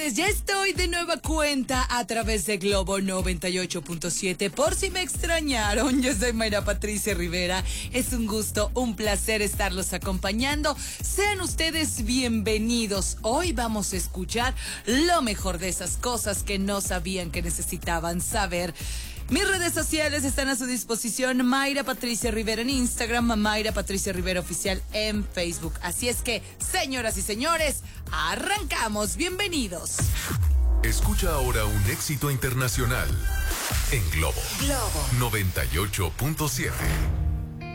Ya estoy de nueva cuenta a través de Globo 98.7. Por si me extrañaron, yo soy Mayra Patricia Rivera. Es un gusto, un placer estarlos acompañando. Sean ustedes bienvenidos. Hoy vamos a escuchar lo mejor de esas cosas que no sabían que necesitaban saber. Mis redes sociales están a su disposición. Mayra Patricia Rivera en Instagram, Mayra Patricia Rivera Oficial en Facebook. Así es que, señoras y señores, arrancamos. Bienvenidos. Escucha ahora un éxito internacional en Globo 98.7.